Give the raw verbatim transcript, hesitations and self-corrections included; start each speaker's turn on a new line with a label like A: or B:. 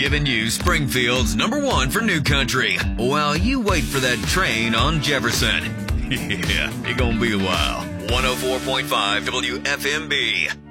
A: giving you Springfield's number one for new country while you wait for that train on Jefferson. Yeah, it gonna be a while. one oh four point five W F M B.